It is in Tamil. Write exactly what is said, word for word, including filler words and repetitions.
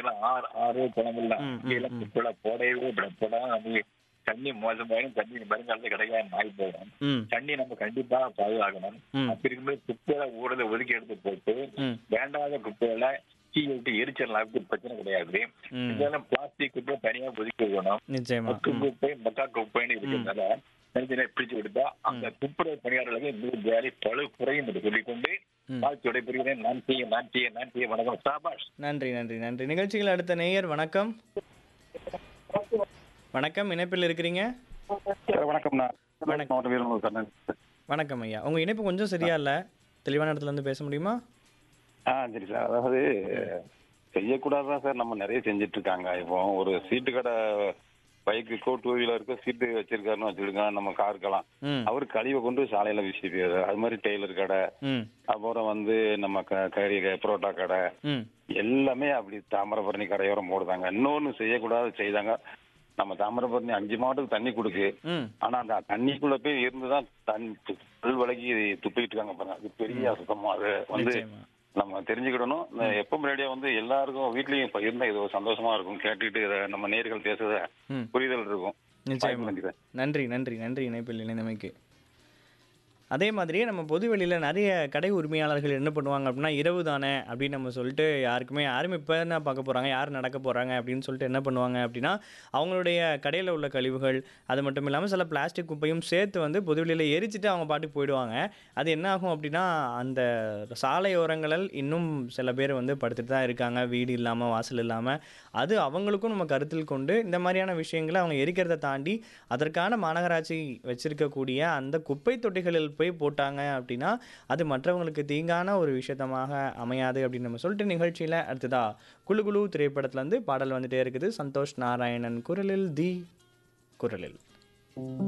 இங்கெல்லாம் ஆறு ஆறு குளங்கள்லாம் ம், ம், இங்கெல்லாம் ம். குப்பையில போடவே போடாம நமக்கு தண்ணி மோசமாயிடும். தண்ணி வருங்காலத்துல கிடைக்காம ஆகி போயிடும். ம், தண்ணி நம்ம கண்டிப்பா பாதுகாக்கணும். ம், அப்படி இருக்கும்போது குப்பையில ஊரத ஒதுக்கி எடுத்து போட்டு ம், வேண்டாத குப்பையில தீ விட்டு எரிச்சல் பிரச்சனை கிடையாது. ம். இதெல்லாம் பிளாஸ்டிக் குப்பை தனியா ஒதுக்கி வைக்கணும். நிச்சயமா. மக்கும் ம், குப்பை மக்கா குப்பைன்னு இருக்கிறதுனால தனித்தனியா பிரிச்சு விடுத்தா அந்த துப்புரவு பணியாளர்களுக்கு இன்னொரு வேலை பழு குறையும் என்று சொல்லிக்கொண்டு ம். வாழ்த்து விடைபெறுகிறேன். நான் செய்ய நான் செய்ய நான் செய்ய வணக்கம் சாபாஷ். நன்றி, நன்றி, நன்றி. நிகழ்ச்சியில் அடுத்த நேயர் வணக்கம். வணக்கம். இணைப்பில் இருக்கிறீங்க? சார் வணக்கம்ண்ணா. வணக்கம். மாவட்டம் வீரநல்லூர் கண்ணன். வணக்கம் ஐயா. உங்க இணைப்பு கொஞ்சம் சரியா இல்ல. தெளிவான இடத்துல இருந்து பேச முடியுமா? ஆ சரி சார். அதாவது செய்யக்கூடாதுதான் சார், நம்ம நிறைய செஞ்சுட்டு இருக்காங்க. இப்போ ஒரு சீட்டு கடை பைக்குக்கோ டூ வீலருக்கோ சீட்டு வச்சிருக்காருன்னு வச்சிருக்காங்க நம்ம காருக்கெல்லாம். ம், அவர் கழிவை கொண்டு சாலையில வீசிடுறாரு. அது மாதிரி டெய்லர் கடை, ம், அப்புறம் வந்து நம்ம க- கறி க- புரோட்டா கடை ம், எல்லாமே அப்படி தாமிரபரணி கரையோரம் போடுதாங்க. இன்னொன்னு செய்யக்கூடாது செய்தாங்க. நம்ம தாமிரபரணி அஞ்சு மாவட்டத்துக்கு தண்ணி கொடுக்கு. ம். ஆனா அந்த தண்ணிக்குள்ள போய் இருந்துதான் தண்ணி பல் வழக்கி துப்பிட்டு இருக்காங்க பாருங்க. அது பெரிய அசுத்தமா. அது வந்து நிச்சயமா. நம்ம தெரிஞ்சுக்கிடணும். எப்ப முன்னாடியே வந்து எல்லாருக்கும் வீட்லயும் இப்ப இருந்தா இது ஒரு சந்தோஷமா இருக்கும். கேட்டுட்டு இத நம்ம நேர்கள் பேசுறத ம். புரிதல் இருக்கும். நிச்சயமா. வாய்ப்பு நன்றி. நன்றி, நன்றி, நன்றி இணைப்பில் இணைந்தமைக்கு. அதே மாதிரியே நம்ம பொதுவெளியில நிறைய கடை உரிமையாளர்கள் என்ன பண்ணுவாங்க அப்படின்னா, இரவு தானே அப்படின்னு நம்ம சொல்லிட்டு யாருக்குமே யாரும் இப்போ என்ன பார்க்க போறாங்க, யார் நடக்க போறாங்க அப்படின்னு சொல்லிட்டு என்ன பண்ணுவாங்க அப்படின்னா, அவங்களுடைய கடையில் உள்ள கழிவுகள், அது மட்டும் இல்லாமல் சில பிளாஸ்டிக் குப்பையும் சேர்த்து வந்து பொதுவெளியில் எரிச்சிட்டு அவங்க பாட்டுக்கு போயிடுவாங்க. அது என்ன ஆகும் அப்படின்னா, அந்த சாலையோரங்களில் இன்னும் சில பேர் வந்து படுத்துட்டு தான் இருக்காங்க, வீடு இல்லாமல் வாசல் இல்லாமல். அது அவங்களுக்கும் நம்ம கருத்தில் கொண்டு இந்த மாதிரியான விஷயங்களை அவங்க எரிக்கிறதை தாண்டி அதற்கான மாநகராட்சி வச்சிருக்கக்கூடிய அந்த குப்பை தொட்டிகளில் போய் போட்டாங்க அப்படின்னா அது மற்றவங்களுக்கு தீங்கான ஒரு விஷயத்தமாக அமையாது அப்படின்னு நம்ம சொல்லிட்டு நிகழ்ச்சியில் அடுத்ததா குளு குளு திரைப்படத்துலேருந்து பாடல் வந்துட்டே இருக்குது. சந்தோஷ் நாராயணன் குரலில் தி குரலில்